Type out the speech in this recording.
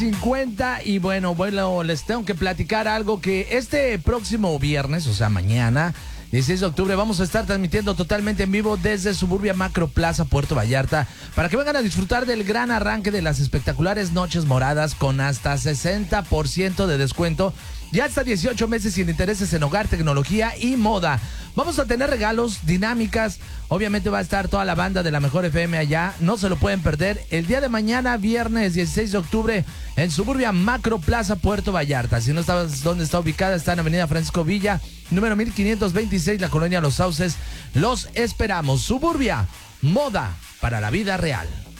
50 y bueno, les tengo que platicar algo que este próximo viernes, o sea, mañana, 16 de octubre, vamos a estar transmitiendo totalmente en vivo desde Suburbia Macro Plaza, Puerto Vallarta, para que vengan a disfrutar del gran arranque de las espectaculares Noches Moradas con hasta 60% de descuento y hasta 18 meses sin intereses en hogar, tecnología y moda. Vamos a tener regalos, dinámicas, obviamente va a estar toda la banda de la Mejor FM allá, no se lo pueden perder. El día de mañana, viernes 16 de octubre, en Suburbia Macro Plaza, Puerto Vallarta. Si no sabes dónde está ubicada, está en Avenida Francisco Villa, número 1526, la colonia Los Sauces. Los esperamos. Suburbia, moda para la vida real.